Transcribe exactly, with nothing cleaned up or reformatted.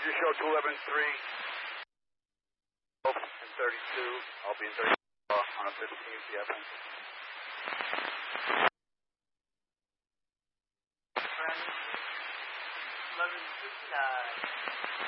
Roger, show two eleven three and thirty-two. I'll be in thirty-two uh, on a fifteen P F M. eleven fifty-nine.